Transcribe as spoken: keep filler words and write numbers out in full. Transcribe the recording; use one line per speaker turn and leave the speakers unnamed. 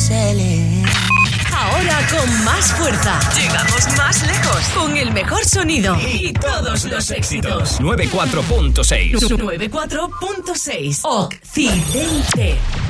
selling.
Ahora con más fuerza. Llegamos más lejos. Con el mejor sonido. Y todos los éxitos.
noventa y cuatro punto seis.
noventa y cuatro punto seis. Occidente.